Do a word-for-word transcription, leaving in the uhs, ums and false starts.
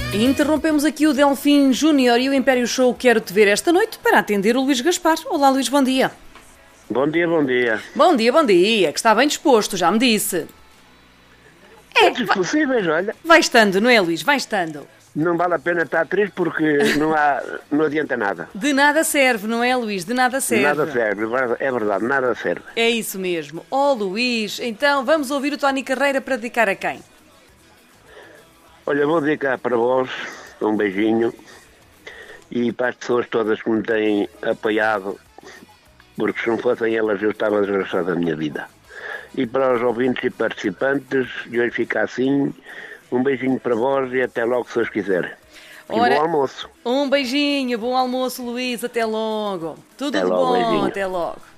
Interrompemos aqui o Delfim Júnior e o Império Show Quero-te Ver esta noite para atender o Luís Gaspar. Olá, Luís, bom dia. Bom dia, bom dia. Bom dia, bom dia, que está bem disposto, já me disse. É, Todos possíveis, olha. Vai estando, não é, Luís? Vai estando. Não vale a pena estar triste porque não, há, não adianta nada. De nada serve, não é, Luís? De nada serve. Nada serve, é verdade, nada serve. É isso mesmo. Oh, Luís, então vamos ouvir o Tony Carreira para dedicar a quem? Olha, vou dedicar para vós um beijinho e para as pessoas todas que me têm apoiado, porque se não fossem elas eu estava desgraçado da minha vida. E para os ouvintes e participantes, de hoje fica assim, um beijinho para vós e até logo se vocês quiserem. E Ora, bom almoço. Um beijinho, bom almoço, Luís, até logo. Tudo Até de logo, bom, beijinho. até logo.